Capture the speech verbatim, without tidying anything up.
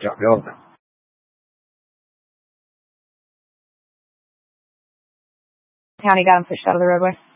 Drop me over. County got him pushed out of the roadway.